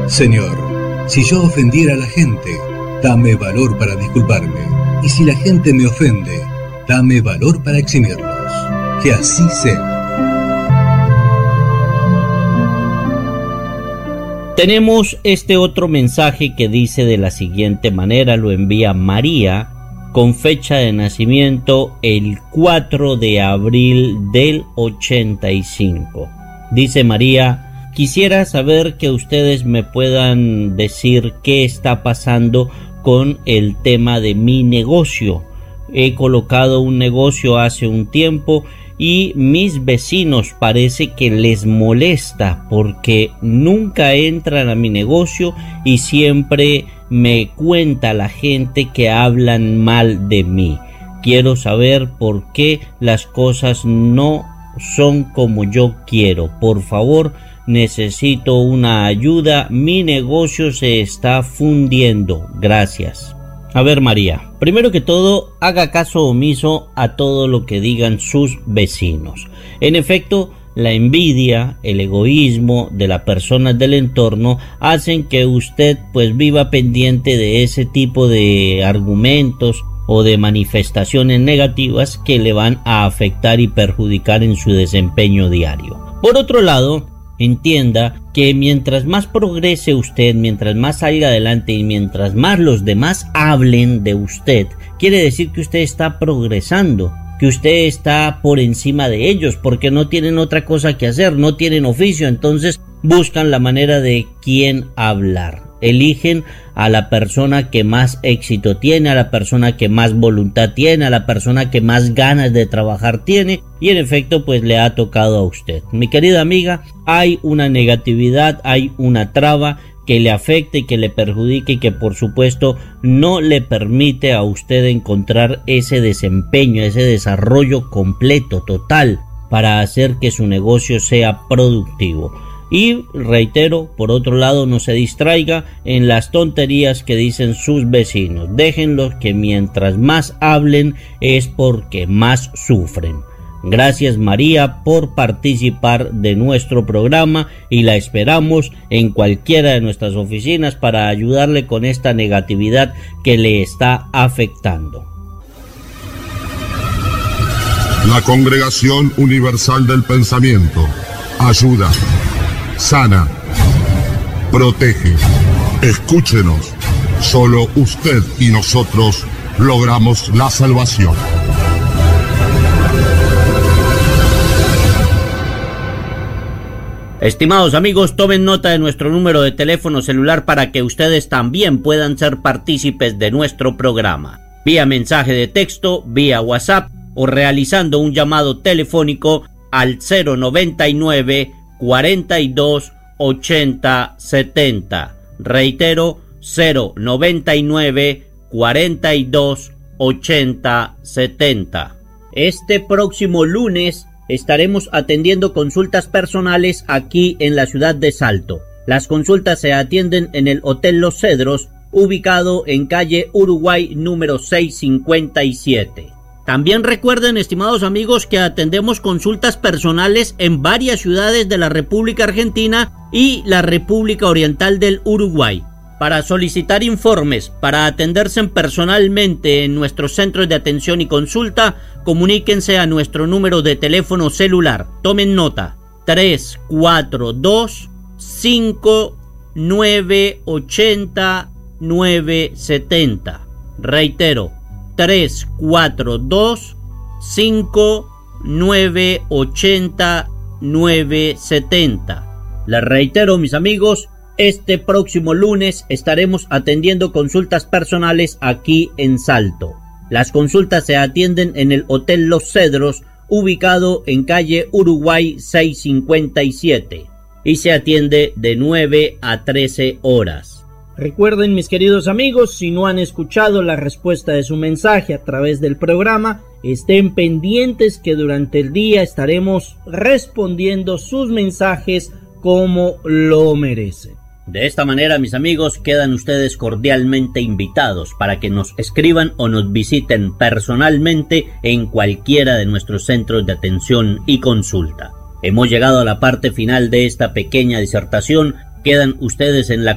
Señor, si yo ofendiera a la gente, dame valor para disculparme. Y si la gente me ofende, dame valor para eximirlos. Que así sea. Tenemos este otro mensaje que dice de la siguiente manera, lo envía María, con fecha de nacimiento el 4 de abril del 85. Dice María: quisiera saber que ustedes me puedan decir qué está pasando con el tema de mi negocio. He colocado un negocio hace un tiempo y mis vecinos parece que les molesta porque nunca entran a mi negocio y siempre me cuenta la gente que hablan mal de mí. Quiero saber por qué las cosas no son como yo quiero. Por favor, necesito una ayuda. Mi negocio se está fundiendo. Gracias. A ver, María, primero que todo, haga caso omiso a todo lo que digan sus vecinos. En efecto, la envidia, el egoísmo de las personas del entorno hacen que usted pues viva pendiente de ese tipo de argumentos o de manifestaciones negativas que le van a afectar y perjudicar en su desempeño diario. Por otro lado, entienda que mientras más progrese usted, mientras más salga adelante y mientras más los demás hablen de usted, quiere decir que usted está progresando, que usted está por encima de ellos, porque no tienen otra cosa que hacer, no tienen oficio, entonces buscan la manera de quién hablar. Eligen a la persona que más éxito tiene, a la persona que más voluntad tiene, a la persona que más ganas de trabajar tiene, y en efecto pues le ha tocado a usted. Mi querida amiga, hay una negatividad, hay una traba que le afecte y que le perjudique y que por supuesto no le permite a usted encontrar ese desempeño, ese desarrollo completo, total, para hacer que su negocio sea productivo. Y reitero, por otro lado, no se distraiga en las tonterías que dicen sus vecinos. Déjenlos que mientras más hablen es porque más sufren. Gracias, María, por participar de nuestro programa y la esperamos en cualquiera de nuestras oficinas para ayudarle con esta negatividad que le está afectando. La Congregación Universal del Pensamiento ayuda, sana, protege. Escúchenos. Solo usted y nosotros logramos la salvación. Estimados amigos, tomen nota de nuestro número de teléfono celular para que ustedes también puedan ser partícipes de nuestro programa. Vía mensaje de texto, vía WhatsApp o realizando un llamado telefónico al 099 42 80 70. Reitero, 099 42 80 70. Este próximo lunes estaremos atendiendo consultas personales aquí en la ciudad de Salto. Las consultas se atienden en el Hotel Los Cedros, ubicado en calle Uruguay número 657. También recuerden, estimados amigos, que atendemos consultas personales en varias ciudades de la República Argentina y la República Oriental del Uruguay. Para solicitar informes, para atenderse personalmente en nuestros centros de atención y consulta, comuníquense a nuestro número de teléfono celular. Tomen nota: 342 5980 970. Reitero, 342 5980 970. Les reitero, mis amigos, este próximo lunes estaremos atendiendo consultas personales aquí en Salto. Las consultas se atienden en el Hotel Los Cedros, ubicado en calle Uruguay 657, y se atiende de 9 a 13 horas. Recuerden, mis queridos amigos, si no han escuchado la respuesta de su mensaje a través del programa, estén pendientes que durante el día estaremos respondiendo sus mensajes como lo merecen. De esta manera, mis amigos, quedan ustedes cordialmente invitados para que nos escriban o nos visiten personalmente en cualquiera de nuestros centros de atención y consulta. Hemos llegado a la parte final de esta pequeña disertación. Quedan ustedes en la